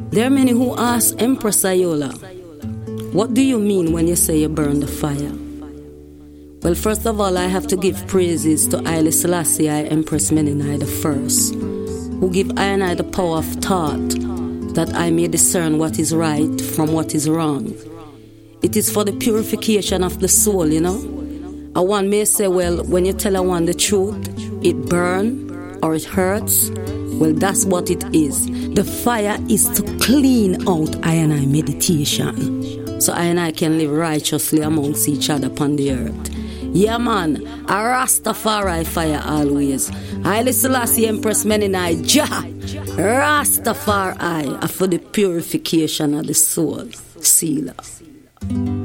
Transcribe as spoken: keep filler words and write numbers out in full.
There are many who ask Empress Ayola, what do you mean when you say you burn the fire? Well, first of all, I have to give praises to Haile Selassie I Empress Menini the First, who give I and I the power of thought, that I may discern what is right from what is wrong. It is for the purification of the soul, you know. A one may say, well, when you tell a one the truth, it burns or it hurts. Well, that's what it is. The fire is to clean out I and I meditation, so I and I can live righteously amongst each other upon the earth. Yeah, man, a Rastafari fire always. Haile Selassie Empress Menini Jah, Rastafari for the purification of the soul. Selah.